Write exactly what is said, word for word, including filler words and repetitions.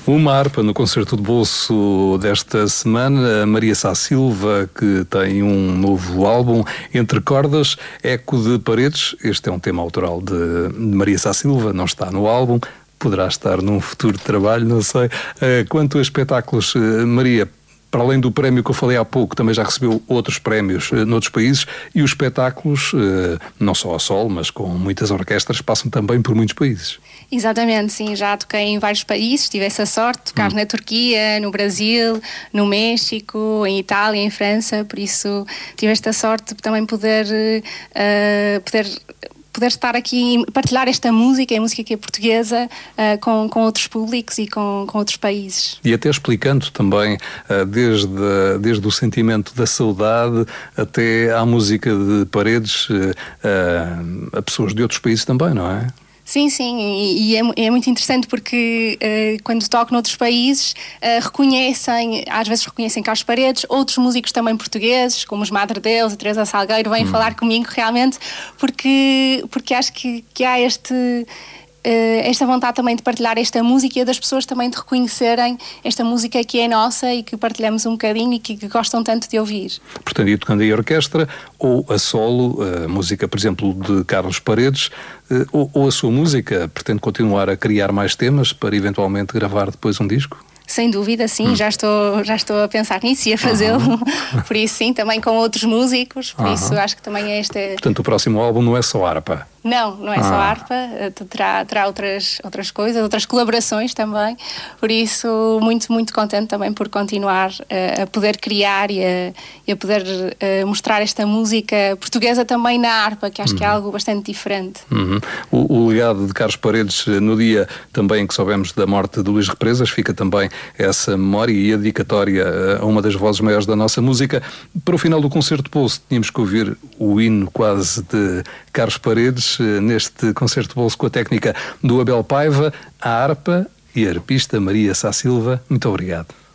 Uma harpa no concerto de bolso desta semana, Maria Sá Silva, que tem um novo álbum, Entre Cordas, Eco de Paredes. Este é um tema autoral de Maria Sá Silva, não está no álbum, poderá estar num futuro trabalho, não sei. Quanto a espetáculos, Maria, para além do prémio que eu falei há pouco, também já recebeu outros prémios uh, noutros países, e os espetáculos, uh, não só a solo, mas com muitas orquestras, passam também por muitos países. Exatamente, sim, já toquei em vários países, tive essa sorte de tocar hum. na Turquia, no Brasil, no México, em Itália, em França, por isso tive esta sorte de também poder, uh, poder poder estar aqui e partilhar esta música, a música que é portuguesa, uh, com, com outros públicos e com, com outros países. E até explicando também, uh, desde, desde o sentimento da saudade até à música de Paredes, uh, uh, a pessoas de outros países também, não é? Sim, sim, e, e é, é muito interessante porque uh, quando toco noutros países uh, reconhecem, às vezes reconhecem Carlos Paredes, outros músicos também portugueses, como os Madre Deus, a Teresa Salgueiro, vêm hum. falar comigo realmente porque, porque acho que, que há este... Uh, esta vontade também de partilhar esta música e das pessoas também de reconhecerem esta música que é nossa e que partilhamos um bocadinho e que, que gostam tanto de ouvir. Portanto, ir tocando em orquestra ou a solo, a música, por exemplo, de Carlos Paredes, uh, ou, ou a sua música, pretende continuar a criar mais temas para eventualmente gravar depois um disco? Sem dúvida, sim, hum. já, estou, já estou a pensar nisso e a fazê-lo, uhum. por isso sim, também com outros músicos, por uhum. isso acho que também é esta... Portanto, o próximo álbum não é só harpa? Não, não é ah. só harpa, terá, terá outras, outras coisas, outras colaborações também, por isso muito, muito contente também por continuar uh, a poder criar e a, e a poder uh, mostrar esta música portuguesa também na harpa, que acho uhum. que é algo bastante diferente. Uhum. O, o legado de Carlos Paredes, no dia também em que soubemos da morte de Luís Represas, fica também essa memória e a dedicatória a uma das vozes maiores da nossa música. Para o final do concerto de bolso tínhamos que ouvir o hino quase de Carlos Paredes, neste concerto de bolso com a técnica do Abel Paiva, a harpa e a arpista Maria Sá Silva. Muito obrigado.